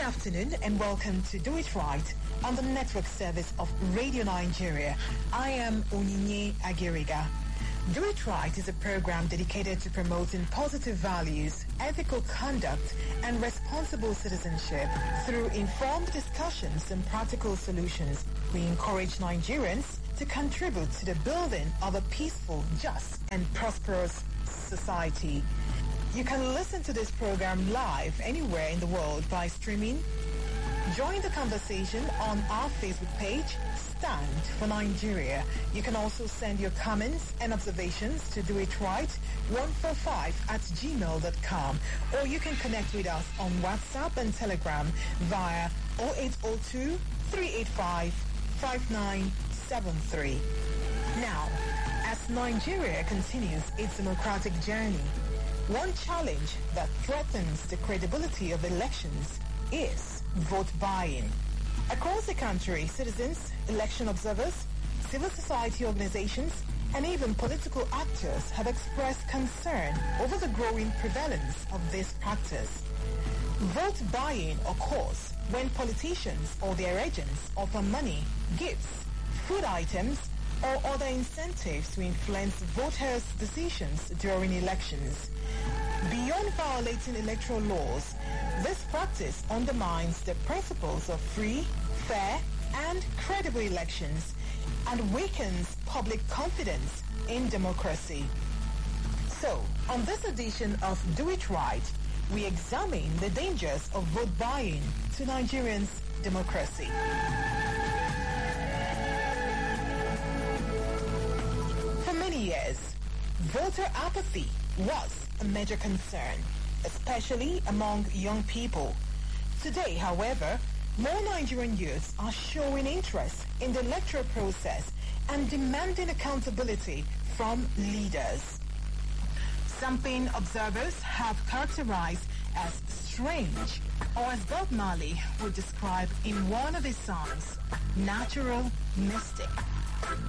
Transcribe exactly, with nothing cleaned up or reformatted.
afternoon and welcome to Do It Right on the network service of Radio Nigeria. I am Onyinye Agiriga. Do It Right is a program dedicated to promoting positive values, ethical conduct, and responsible citizenship. Through informed discussions and practical solutions, we encourage Nigerians to contribute to the building of a peaceful, just, and prosperous society. You can listen to this program live anywhere in the world by streaming. Join the conversation on our Facebook page, Stand for Nigeria. You can also send your comments and observations to do it right one four five at gmail dot com, or you can connect with us on WhatsApp and Telegram via oh eight oh two, three eight five, five nine seven three. Now, as Nigeria continues its democratic journey, one challenge that threatens the credibility of elections is vote buying. Across the country, citizens, election observers, civil society organizations, and even political actors have expressed concern over the growing prevalence of this practice. Vote buying occurs when politicians or their agents offer money, gifts, food items, or other incentives to influence voters' decisions during elections. Beyond violating electoral laws, this practice undermines the principles of free, fair, and credible elections and weakens public confidence in democracy. So, on this edition of Do It Right, we examine the dangers of vote buying to Nigerians' democracy. For many years, voter apathy was a major concern, especially among young people. Today, however, more Nigerian youths are showing interest in the electoral process and demanding accountability from leaders. Something observers have characterized as strange, or as Bob Marley would describe in one of his songs, natural mystic.